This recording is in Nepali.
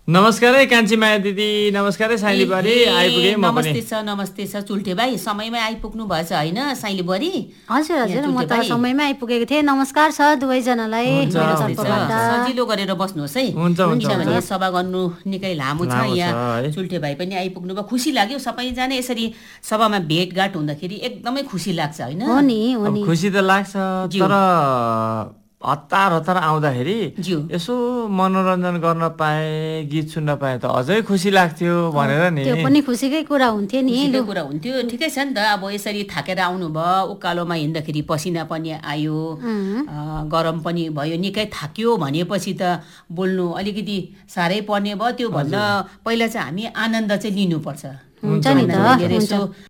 नमस्कार है कान्छी माया दिदी, नमस्कार है साइली बुहारी, आइपुगे म पनि। नमस्ते छ चुल्ठे भाइ, समयमै आइपुग्नु भएछ हैन साइली बुहारी? हजुर म त समयमै आइपुगेको थिएँ। नमस्कार छ दुवैजनालाई मेरो तर्फबाट। सजिलो गरेर बस्नुहोस् है, किनभने सभा गर्नु निकै लामो छ। यहाँ चुल्ठे भाइ पनि आइपुग्नु भयो, खुसी लाग्यो। सबैजना यसरी सभामा भेटघाट हुँदाखेरि एकदमै खुसी लाग्छ हैन? हो नि खुसी त लाग्छ, तर हतार आउँदाखेरि यसो मनोरञ्जन गर्न पाए, गीत सुन्न पाए त अझै खुसी लाग्थ्यो भनेर नि। त्यो पनि खुसीकै कुरा हुन्थ्यो नि। ठिकै छ नि त। अब यसरी थाकेर आउनुभयो, उकालोमा हिँड्दाखेरि पसिना पनि आयो, गरम पनि भयो, निकै थाक्यो भनेपछि त बोल्नु अलिकति साह्रै पर्ने भयो। त्यो भन्दा पहिला चाहिँ हामी आनन्द चाहिँ लिनुपर्छ। हुन्छ नि त।